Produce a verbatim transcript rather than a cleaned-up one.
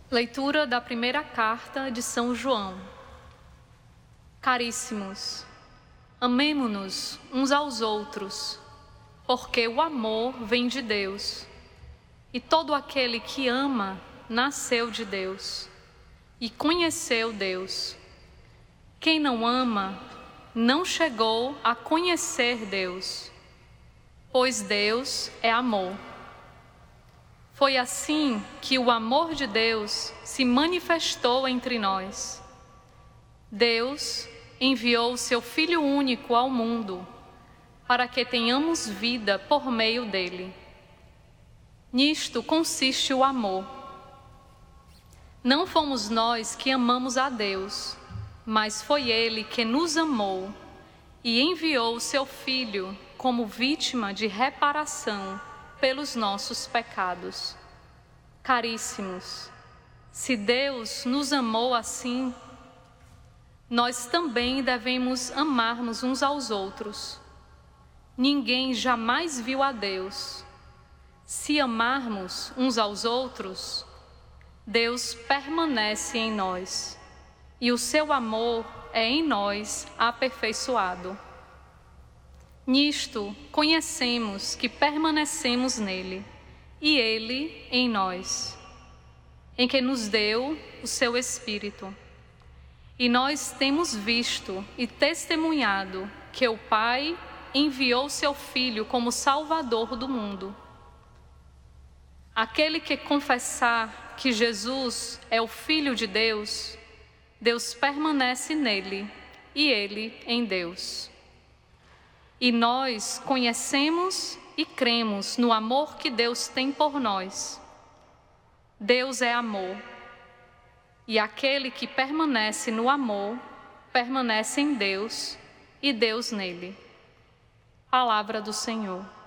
Leitura da primeira carta de São João. Caríssimos, amemo-nos uns aos outros, porque o amor vem de Deus, e todo aquele que ama nasceu de Deus e conheceu Deus. Quem não ama não chegou a conhecer Deus, pois Deus é amor. Foi assim que o amor de Deus se manifestou entre nós. Deus enviou o seu Filho único ao mundo, para que tenhamos vida por meio dele. Nisto consiste o amor. Não fomos nós que amamos a Deus, mas foi Ele que nos amou e enviou o seu Filho como vítima de reparação pelos nossos pecados. Caríssimos, se Deus nos amou assim, nós também devemos amar-nos uns aos outros. Ninguém jamais viu a Deus. Se amarmos uns aos outros, Deus permanece em nós, e o seu amor é em nós aperfeiçoado. Nisto conhecemos que permanecemos nele, e ele em nós, em que nos deu o seu Espírito. E nós temos visto e testemunhado que o Pai enviou seu Filho como Salvador do mundo. Aquele que confessar que Jesus é o Filho de Deus, Deus permanece nele e ele em Deus. E nós conhecemos e cremos no amor que Deus tem por nós. Deus é amor, e aquele que permanece no amor, permanece em Deus e Deus nele. Palavra do Senhor.